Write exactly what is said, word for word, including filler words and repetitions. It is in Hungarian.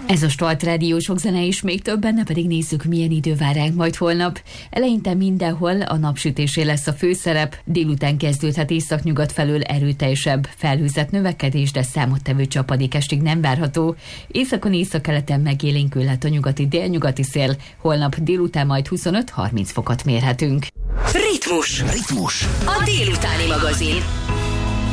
Ez a Start Rádió, sok zene is, még több, benne pedig nézzük, milyen idő vár ránk majd holnap. Eleinte mindenhol a napsütésé lesz a főszerep, délután kezdődhet északnyugat felől erőteljesebb felhőzet növekedés, de számottevő csapadék estig nem várható. Északon északkeleten megélénkülhet a nyugati délnyugati szél, holnap délután majd huszonöt-harminc fokot mérhetünk. Ritmus. Ritmus. A délutáni magazin.